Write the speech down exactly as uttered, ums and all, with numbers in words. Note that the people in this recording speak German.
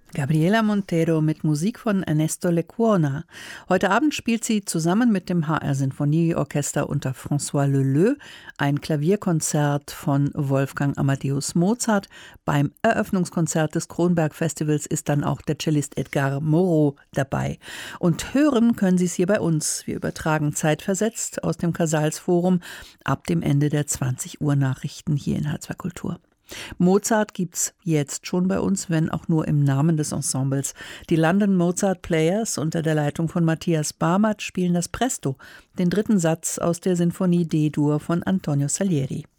Gabriela Montero mit Musik von Ernesto Lecuona. Heute Abend spielt sie zusammen mit dem H R-Sinfonieorchester unter François Leleux ein Klavierkonzert von Wolfgang Amadeus Mozart. Beim Eröffnungskonzert des Kronberg-Festivals ist dann auch der Cellist Edgar Moreau dabei. Und hören können Sie es hier bei uns. Wir übertragen zeitversetzt aus dem Casals-Forum ab dem Ende der zwanzig Uhr Nachrichten hier in H zwei Kultur. Mozart gibt's jetzt schon bei uns, wenn auch nur im Namen des Ensembles. Die London Mozart Players unter der Leitung von Matthias Barmert spielen das Presto, den dritten Satz aus der Sinfonie D-Dur von Antonio Salieri.